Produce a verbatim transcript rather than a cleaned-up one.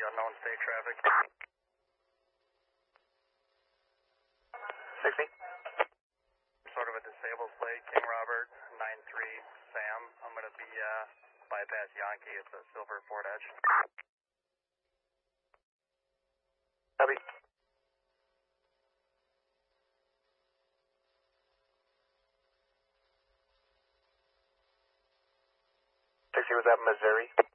unknown state traffic. sixty. Sort of a disabled plate, King Robert, nine three Sam. I'm going to be uh, bypass Yankee. It's a silver Ford Edge. Copy. sixty was at Missouri.